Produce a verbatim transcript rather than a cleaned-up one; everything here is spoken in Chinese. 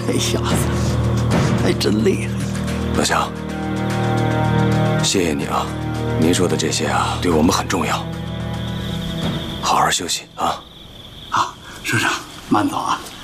这小子还真厉害。 老乡，谢谢你啊，您说的这些啊，对我们很重要。好好休息啊。 好，师长慢走啊。